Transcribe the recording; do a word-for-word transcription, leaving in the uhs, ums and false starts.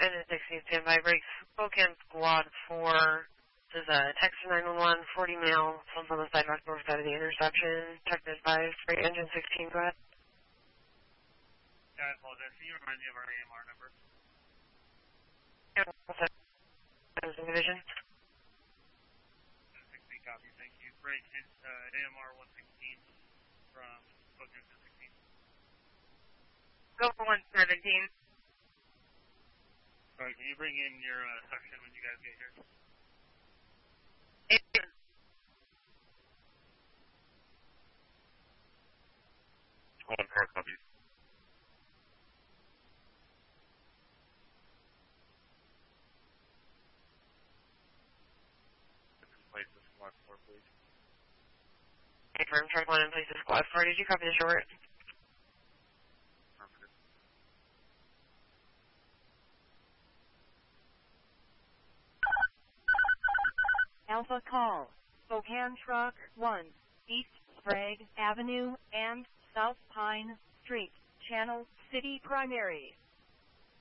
Engine sixteen, standby, break. Spokane Squad four. This is a text nine one one, forty male, phone's on the sidewalk north side of the intersection. Check the advice. Break Engine sixteen, go ahead. Yeah, I apologize. Can you remind me of our A M R number? Yeah, what's that? Division. sixteen, copy, thank you. Break, it's uh, A M R one sixteen from Spokane sixteen. Go for one seventeen. Sorry, can you bring in your uh, section when you guys get here? Eight. Hold on, car copies. Place the squad four, please. Confirm, truck one in place of squad four. Did you copy the short? Affirmative. Alpha call. Spokane Truck one, East Sprague Avenue and South Pine Street, Channel City Primary.